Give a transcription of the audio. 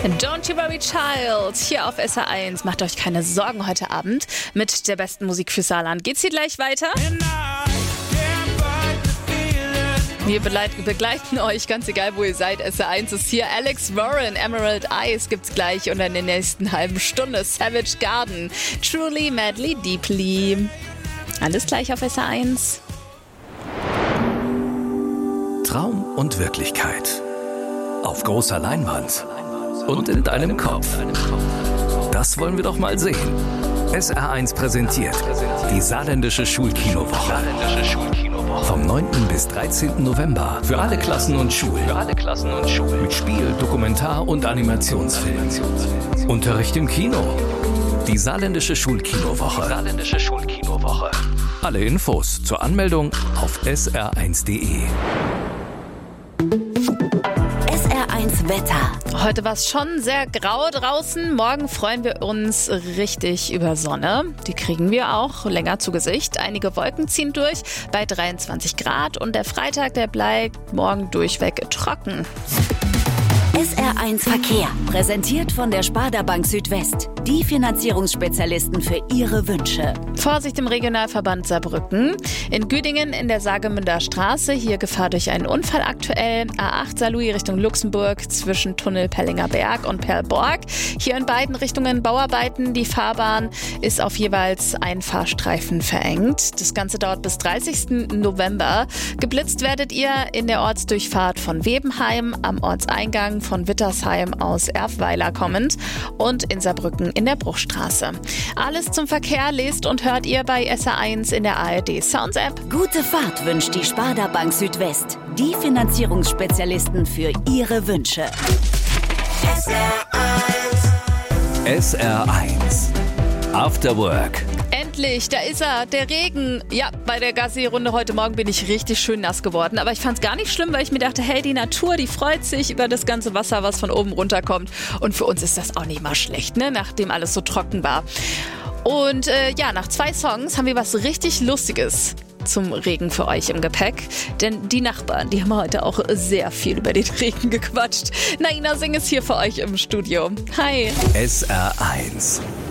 Don't You Worry Child, hier auf SR1. Macht euch keine Sorgen heute Abend. Mit der besten Musik für Saarland geht's hier gleich weiter. Wir begleiten euch, ganz egal wo ihr seid. SR1 ist hier. Alex Warren, Emerald Eyes gibt's gleich und in der nächsten halben Stunde Savage Garden, Truly, Madly, Deeply. Alles gleich auf SR1. Traum und Wirklichkeit. Auf großer Leinwand. Und in deinem Kopf. Das wollen wir doch mal sehen. SR1 präsentiert die Saarländische Schulkinowoche. Vom 9. bis 13. November für alle Klassen und Schulen. Mit Spiel, Dokumentar- und Animationsfilm. Unterricht im Kino. Die Saarländische Schulkinowoche. Alle Infos zur Anmeldung auf sr1.de. SR1 Wetter. Heute war es schon sehr grau draußen. Morgen freuen wir uns richtig über Sonne. Die kriegen wir auch länger zu Gesicht. Einige Wolken ziehen durch bei 23 Grad und der Freitag, der bleibt morgen durchweg trocken. SR1 Verkehr, präsentiert von der Sparda Bank Südwest. Die Finanzierungsspezialisten für Ihre Wünsche. Vorsicht im Regionalverband Saarbrücken. In Güdingen in der Saargemünder Straße. Hier Gefahr durch einen Unfall aktuell. A8 Saarlouis Richtung Luxemburg zwischen Tunnel Pellinger Berg und Perlborg. Hier in beiden Richtungen Bauarbeiten. Die Fahrbahn ist auf jeweils ein Fahrstreifen verengt. Das Ganze dauert bis 30. November. Geblitzt werdet ihr in der Ortsdurchfahrt von Webenheim, am Ortseingang von Wittersheim aus Erfweiler kommend und in Saarbrücken in der Bruchstraße. Alles zum Verkehr lest und hört ihr bei SR1 in der ARD Sounds App. Gute Fahrt wünscht die Sparda Bank Südwest. Die Finanzierungsspezialisten für Ihre Wünsche. SR1 After Work. Endlich, da ist er, der Regen. Ja, bei der Gassi-Runde heute Morgen bin ich richtig schön nass geworden. Aber ich fand es gar nicht schlimm, weil ich mir dachte, hey, die Natur, die freut sich über das ganze Wasser, was von oben runterkommt. Und für uns ist das auch nicht mal schlecht, ne? Nachdem alles so trocken war. Und nach 2 Songs haben wir was richtig Lustiges zum Regen für euch im Gepäck. Denn die Nachbarn, die haben heute auch sehr viel über den Regen gequatscht. Naina Singh ist hier für euch im Studio. Hi. SR1